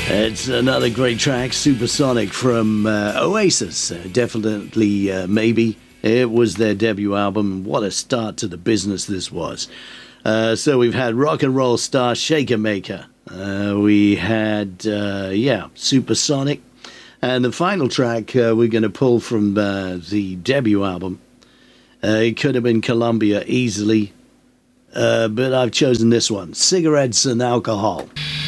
It's another great track, Supersonic from Oasis. Definitely, maybe. It was their debut album. What a start to the business this was. So we've had rock and roll star Shaker Maker. We had, Supersonic. And the final track we're going to pull from the debut album. It could have been Columbia easily. But I've chosen this one, Cigarettes and Alcohol.